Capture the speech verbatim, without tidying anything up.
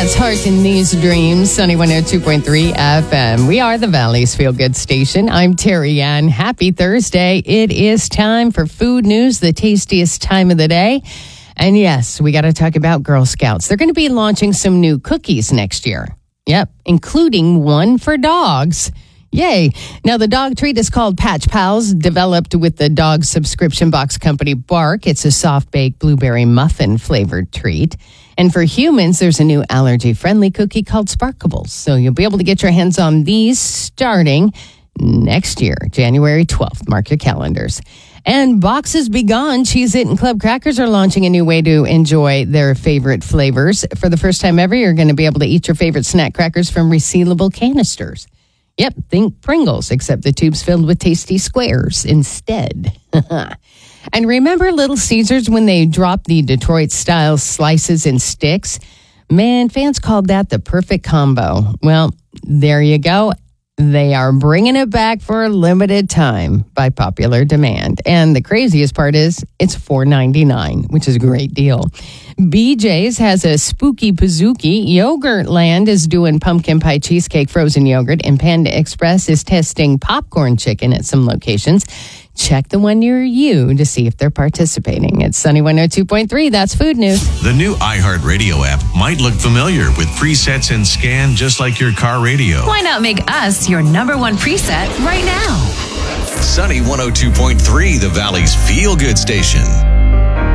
That's Heart in These Dreams, Sunny one oh two point three F M. We are the Valley's Feel Good Station. I'm Terry Ann. Happy Thursday. It is time for food news, the tastiest time of the day. And yes, we got to talk about Girl Scouts. They're going to be launching some new cookies next year. Yep, including one for dogs. Yay. Now, the dog treat is called Patch Pals, developed with the dog subscription box company Bark. It's a soft-baked blueberry muffin flavored treat. And for humans, there's a new allergy-friendly cookie called Sparkables. So you'll be able to get your hands on these starting next year, January twelfth. Mark your calendars. And Boxes Be Gone, Cheez-It and Club Crackers are launching a new way to enjoy their favorite flavors. For the first time ever, you're going to be able to eat your favorite snack crackers from resealable canisters. Yep, think Pringles, except the tube's filled with tasty squares instead. And remember Little Caesars when they dropped the Detroit-style slices and sticks? Man, fans called that the perfect combo. Well, there you go. They are bringing it back for a limited time by popular demand. And the craziest part is it's four ninety-nine, which is a great deal. B J's has a spooky pizookie. Yogurtland is doing pumpkin pie cheesecake frozen yogurt. And Panda Express is testing popcorn chicken at some locations. Check the one near you to see if they're participating. It's Sunny one oh two point three. That's food news. The new iHeartRadio app might look familiar with presets and scan just like your car radio. Why not make us your number one preset right now? Sunny one oh two point three, the Valley's feel-good station.